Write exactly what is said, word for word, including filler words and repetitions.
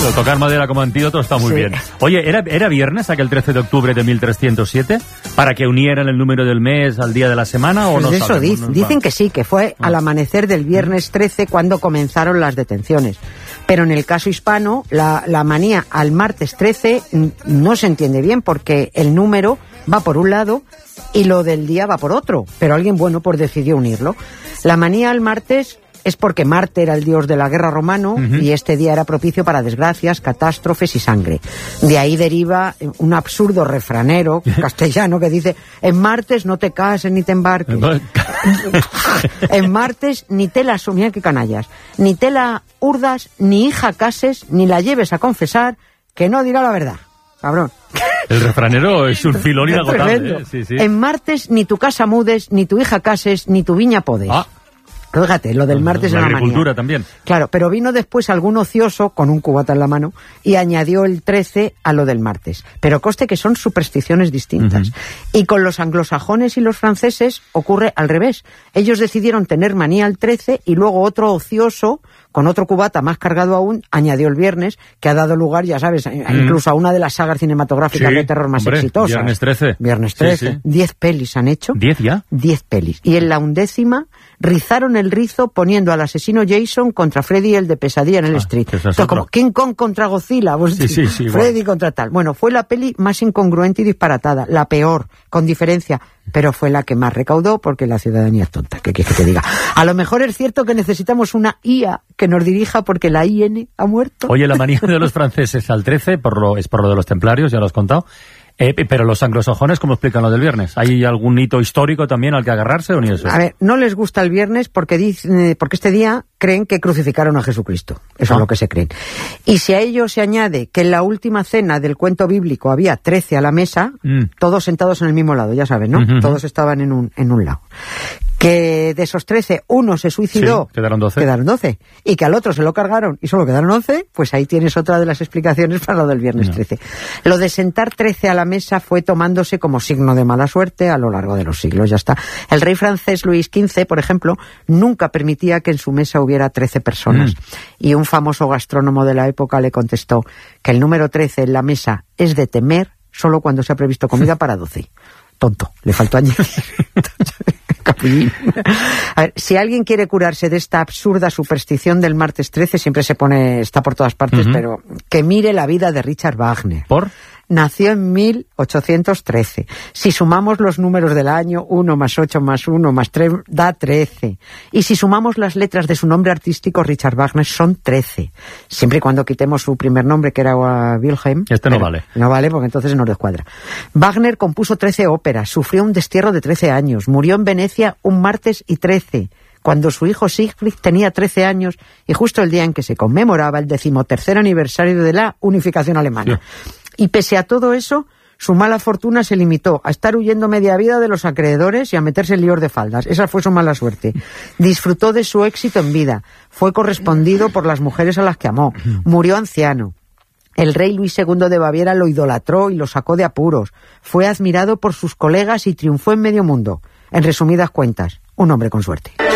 Lo tocar madera como antídoto está muy sí. bien. Oye, ¿era, ¿era viernes aquel trece de octubre de mil trescientos siete? ¿Para que unieran el número del mes al día de la semana o pues no eso sabemos? Dice, dicen que sí, que fue ah. al amanecer del viernes trece cuando comenzaron las detenciones. Pero en el caso hispano, la, la manía al martes trece no se entiende bien porque el número va por un lado y lo del día va por otro. Pero alguien bueno pues decidió unirlo. La manía al martes es porque Marte era el dios de la guerra romano uh-huh. y este día era propicio para desgracias, catástrofes y sangre. De ahí deriva un absurdo refranero castellano que dice: en martes no te cases ni te embarques. En martes ni te la mira que canallas, ni te la urdas, ni hija cases, ni la lleves a confesar, que no dirá la verdad. Cabrón. El refranero es un filón inagotable. ¿eh? Sí, sí. En martes ni tu casa mudes, ni tu hija cases, ni tu viña podes. Ah. Fíjate, lo del martes la es una manía. agricultura también. Claro, pero vino después algún ocioso con un cubata en la mano y añadió el trece a lo del martes. Pero conste que son supersticiones distintas. Uh-huh. Y con los anglosajones y los franceses ocurre al revés. Ellos decidieron tener manía al trece y luego otro ocioso con otro cubata más cargado aún añadió el viernes, que ha dado lugar, ya sabes, mm. incluso a una de las sagas cinematográficas sí, de terror más hombre, exitosas. Viernes trece. Viernes trece. Sí, sí. Diez pelis han hecho. ¿Diez ya? Diez pelis. Y en la undécima rizaron el rizo poniendo al asesino Jason contra Freddy, el de Pesadilla en el ah, Street. Es Esto, como King Kong contra Godzilla. Pues, sí, sí, sí, Freddy bueno. contra tal. Bueno, fue la peli más incongruente y disparatada. La peor, con diferencia. Pero fue la que más recaudó porque la ciudadanía es tonta. ¿Qué quieres que te diga? A lo mejor es cierto que necesitamos una I A que nos dirija porque la I N ha muerto. Oye, la manía de los franceses al trece por lo, es por lo de los templarios, ya lo has contado. Eh, pero los anglosajones, ¿cómo explican lo del viernes? ¿Hay algún hito histórico también al que agarrarse o ni eso? A ver, no les gusta el viernes porque, dice, porque este día creen que crucificaron a Jesucristo. Eso ah. es lo que se creen. Y si a ello se añade que en la última cena del cuento bíblico había trece a la mesa, mm. todos sentados en el mismo lado, ya saben, ¿no? Uh-huh. Todos estaban en un, en un lado. Que de esos trece, uno se suicidó. Sí, quedaron doce. Quedaron doce. Y que al otro se lo cargaron y solo quedaron once, pues ahí tienes otra de las explicaciones para lo del viernes no. trece. Lo de sentar trece a la mesa fue tomándose como signo de mala suerte a lo largo de los siglos, ya está. El rey francés Luis quince, por ejemplo, nunca permitía que en su mesa hubiera trece personas. Mm. Y un famoso gastrónomo de la época le contestó que el número trece en la mesa es de temer solo cuando se ha previsto comida para doce. Tonto, le faltó añadir. A ver, si alguien quiere curarse de esta absurda superstición del martes trece, siempre se pone, está por todas partes, uh-huh. pero que mire la vida de Richard Wagner. ¿Por? Nació en mil ochocientos trece. Si sumamos los números del año, uno más ocho más uno más tres da trece. Y si sumamos las letras de su nombre artístico, Richard Wagner, son trece. Siempre y cuando quitemos su primer nombre, que era Wilhelm. Este no vale. No vale, porque entonces nos descuadra. Wagner compuso trece óperas, sufrió un destierro de trece años, murió en Venecia un martes y trece, cuando su hijo Siegfried tenía trece años y justo el día en que se conmemoraba el decimotercer aniversario de la unificación alemana. Sí. Y pese a todo eso, su mala fortuna se limitó a estar huyendo media vida de los acreedores y a meterse en líos de faldas. Esa fue su mala suerte. Disfrutó de su éxito en vida. Fue correspondido por las mujeres a las que amó. Murió anciano. El rey Luis segundo de Baviera lo idolatró y lo sacó de apuros. Fue admirado por sus colegas y triunfó en medio mundo. En resumidas cuentas, un hombre con suerte.